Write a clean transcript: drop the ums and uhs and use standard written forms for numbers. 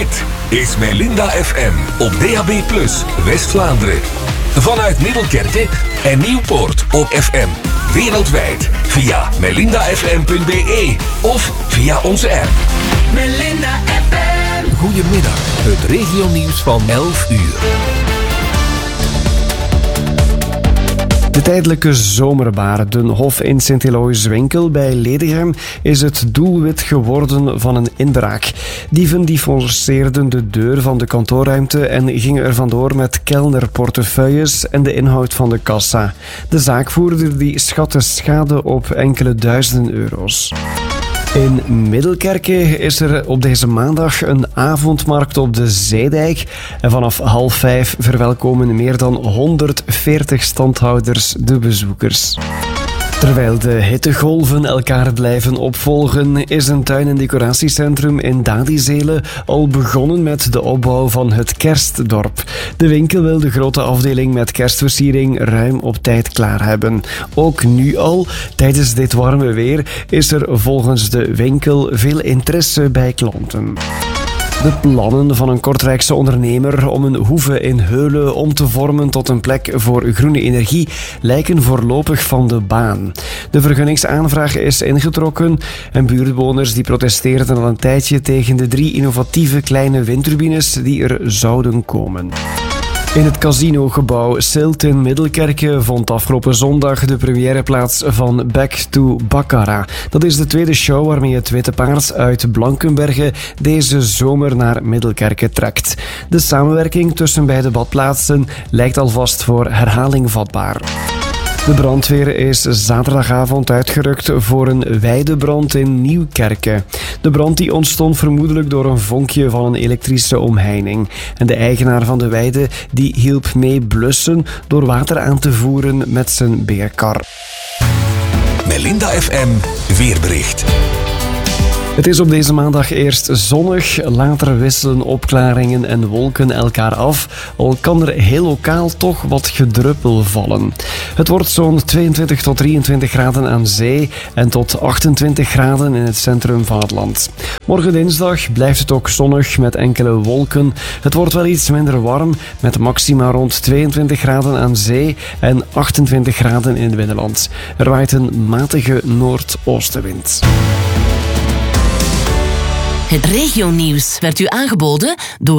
Dit is Melinda FM op DAB+, West-Vlaanderen. Vanuit Middelkerke en Nieuwpoort op FM. Wereldwijd via melindafm.be of via onze app. Melinda FM. Goedemiddag, het regionieuws van 11 uur. De tijdelijke zomerbar Den Hof in Sint-Eloïs-Winkel bij Ledegem is het doelwit geworden van een inbraak. Dieven die forceerden de deur van de kantoorruimte en gingen er vandoor met kelnerportefeuilles en de inhoud van de kassa. De zaakvoerder die schatte schade op enkele duizenden euro's. In Middelkerke is er op deze maandag een avondmarkt op de Zeedijk. En vanaf 4:30 verwelkomen meer dan 140 standhouders de bezoekers. Terwijl de hittegolven elkaar blijven opvolgen, is een tuin- en decoratiecentrum in Dadizele al begonnen met de opbouw van het kerstdorp. De winkel wil de grote afdeling met kerstversiering ruim op tijd klaar hebben. Ook nu al, tijdens dit warme weer, is er volgens de winkel veel interesse bij klanten. De plannen van een Kortrijkse ondernemer om een hoeve in Heulen om te vormen tot een plek voor groene energie lijken voorlopig van de baan. De vergunningsaanvraag is ingetrokken en buurtbewoners die protesteerden al een tijdje tegen de 3 innovatieve kleine windturbines die er zouden komen. In het casinogebouw Silt in Middelkerke vond afgelopen zondag de première plaats van Back to Baccarat. Dat is de tweede show waarmee het Witte Paard uit Blankenberge deze zomer naar Middelkerke trekt. De samenwerking tussen beide badplaatsen lijkt alvast voor herhaling vatbaar. De brandweer is zaterdagavond uitgerukt voor een weidebrand in Nieuwkerke. De brand die ontstond vermoedelijk door een vonkje van een elektrische omheining. En de eigenaar van de weide die hielp mee blussen door water aan te voeren met zijn beerkar. Melinda FM weerbericht. Het is op deze maandag eerst zonnig, later wisselen opklaringen en wolken elkaar af, al kan er heel lokaal toch wat gedruppel vallen. Het wordt zo'n 22 tot 23 graden aan zee en tot 28 graden in het centrum van het land. Morgen dinsdag blijft het ook zonnig met enkele wolken. Het wordt wel iets minder warm met maxima rond 22 graden aan zee en 28 graden in het binnenland. Er waait een matige noordoostenwind. Het regionieuws werd u aangeboden door